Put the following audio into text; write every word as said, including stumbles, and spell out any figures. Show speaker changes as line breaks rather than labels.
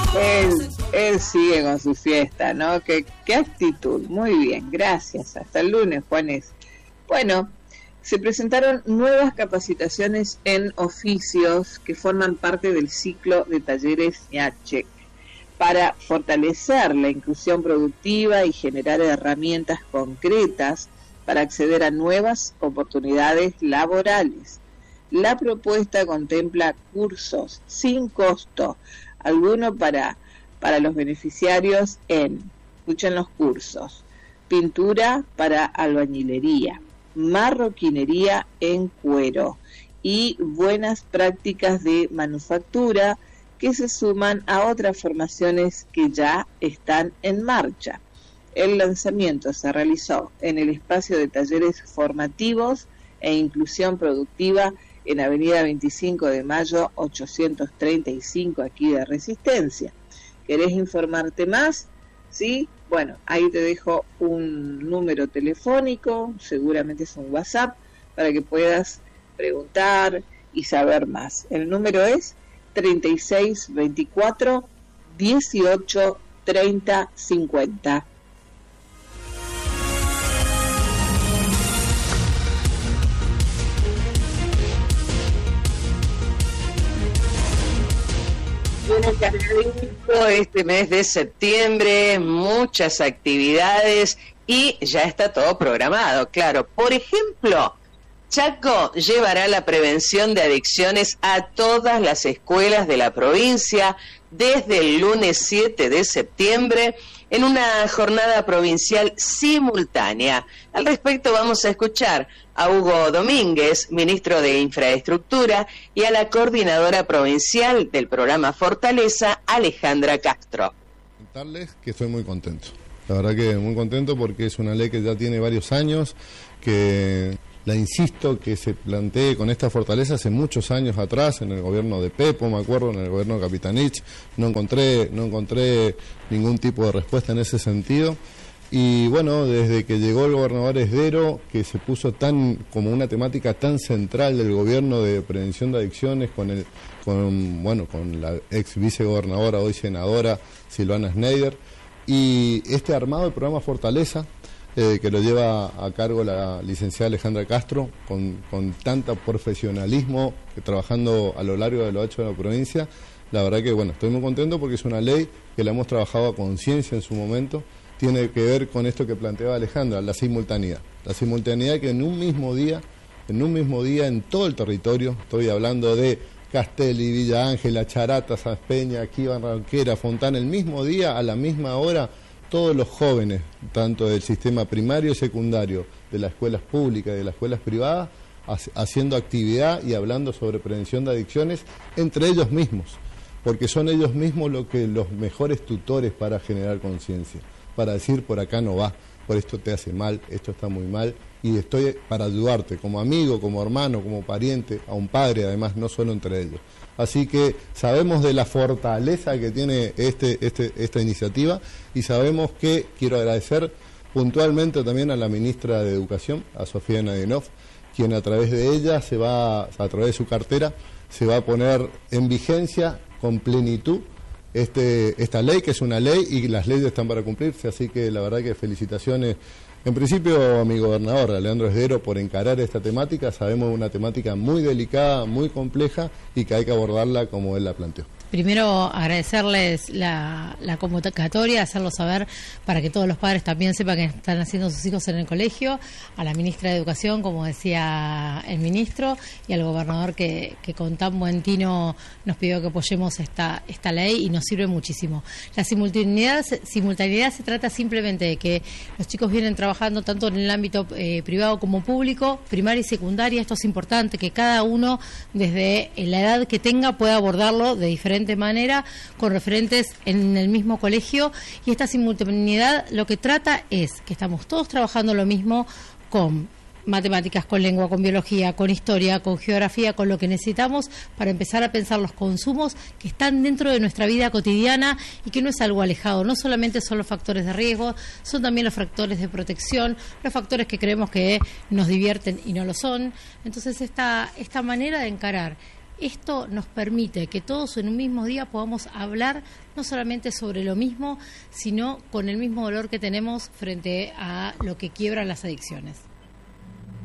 Él, él sigue con su fiesta, ¿no? ¿Qué, qué actitud? Muy bien, gracias. Hasta el lunes, Juanes. Bueno, se presentaron nuevas capacitaciones en oficios que forman parte del ciclo de talleres ñache para fortalecer la inclusión productiva y generar herramientas concretas para acceder a nuevas oportunidades laborales. La propuesta contempla cursos sin costo, alguno para, para los beneficiarios en, escuchen los cursos, pintura para albañilería, marroquinería en cuero y buenas prácticas de manufactura que se suman a otras formaciones que ya están en marcha. El lanzamiento se realizó en el espacio de talleres formativos e inclusión productiva en Avenida veinticinco de Mayo ochocientos treinta y cinco, aquí de Resistencia. ¿Querés informarte más? ¿Sí? Bueno, ahí te dejo un número telefónico, seguramente es un WhatsApp, para que puedas preguntar y saber más. El número es treinta y seis veinticuatro dieciocho treinta cincuenta.
Viene cargadito este mes de septiembre, muchas actividades y ya está todo programado, claro. Por ejemplo, Chaco llevará la prevención de adicciones a todas las escuelas de la provincia desde el lunes siete de septiembre en una jornada provincial simultánea. Al respecto vamos a escuchar a Hugo Domínguez, ministro de Infraestructura, y a la coordinadora provincial del programa Fortaleza, Alejandra Castro.
Contarles que estoy muy contento. La verdad que muy contento porque es una ley que ya tiene varios años, que la insisto que se plantee con esta fortaleza hace muchos años atrás, en el gobierno de Pepo, me acuerdo, en el gobierno de Capitanich, no encontré, no encontré ningún tipo de respuesta en ese sentido. Y bueno, desde que llegó el gobernador Esdero, que se puso tan como una temática tan central del gobierno de prevención de adicciones con el con bueno con la ex vicegobernadora, hoy senadora Silvana Schneider, y este armado del programa Fortaleza, eh, que lo lleva a cargo la licenciada Alejandra Castro, con, con tanto profesionalismo, que trabajando a lo largo de los hechos de la provincia. La verdad que bueno, estoy muy contento porque es una ley que la hemos trabajado a conciencia en su momento. Tiene que ver con esto que planteaba Alejandra, la simultaneidad. La simultaneidad que en un mismo día, en un mismo día, en todo el territorio, estoy hablando de Castelli, Villa Ángela, Charata, San Peña, aquí Barranquera, Fontana, el mismo día, a la misma hora, todos los jóvenes, tanto del sistema primario y secundario, de las escuelas públicas y de las escuelas privadas, haciendo actividad y hablando sobre prevención de adicciones entre ellos mismos, porque son ellos mismos lo que, los mejores tutores para generar conciencia, para decir por acá no va, por esto te hace mal, esto está muy mal, y estoy para ayudarte como amigo, como hermano, como pariente, a un padre además, no solo entre ellos. Así que sabemos de la fortaleza que tiene este, este, esta iniciativa y sabemos que quiero agradecer puntualmente también a la ministra de Educación, a Sofía Nadinov, quien a través de ella, se va, a través de su cartera, se va a poner en vigencia con plenitud Este, esta ley, que es una ley y las leyes están para cumplirse, así que la verdad que felicitaciones en principio a mi gobernador, a Leandro Esdero, por encarar esta temática. Sabemos una temática muy delicada, muy compleja y que hay que abordarla como él la planteó.
Primero agradecerles la, la convocatoria, hacerlo saber para que todos los padres también sepan que están haciendo sus hijos en el colegio, a la ministra de Educación, como decía el ministro, y al gobernador que, que con tan buen tino nos pidió que apoyemos esta, esta ley y nos sirve muchísimo. La simultaneidad, simultaneidad se trata simplemente de que los chicos vienen trabajando tanto en el ámbito eh, privado como público, primaria y secundaria. Esto es importante, que cada uno desde la edad que tenga pueda abordarlo de diferentes manera, con referentes en el mismo colegio, y esta simultaneidad lo que trata es que estamos todos trabajando lo mismo con matemáticas, con lengua, con biología, con historia, con geografía, con lo que necesitamos para empezar a pensar los consumos que están dentro de nuestra vida cotidiana y que no es algo alejado. No solamente son los factores de riesgo, son también los factores de protección, los factores que creemos que nos divierten y no lo son. Entonces esta, esta manera de encarar Esto nos permite que todos en un mismo día podamos hablar no solamente sobre lo mismo, sino con el mismo dolor que tenemos frente a lo que quiebran las adicciones.